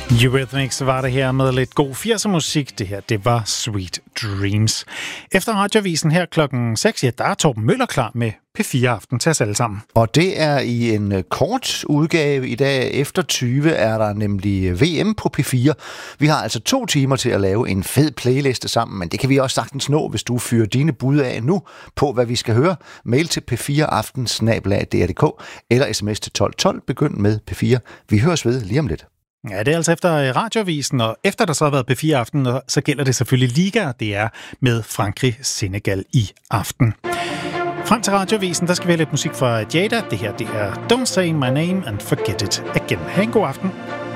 Eurythmics var det her med lidt god 80'er musik. Det her, det var Sweet Dreams. Efter Radioavisen her klokken 6, ja, der er Torben Møller klar med P4 Aften til os alle sammen. Og det er i en kort udgave i dag. Efter 20 er der nemlig VM på P4. Vi har altså 2 timer til at lave en fed playliste sammen, men det kan vi også sagtens nå, hvis du fyrer dine bud af nu på, hvad vi skal høre. Mail til p4aften@dr.dk eller sms til 1212. Begynd med P4. Vi høres ved lige om lidt. Ja, det er altså efter Radioavisen, og efter der så har været P4 Aften, så gælder det selvfølgelig Liga, det er med Frankrig-Senegal i aften. Frem til Radioavisen, der skal vi have lidt musik fra Jada. Det her, det er Don't Say My Name and Forget It Again. Ha' en god aften.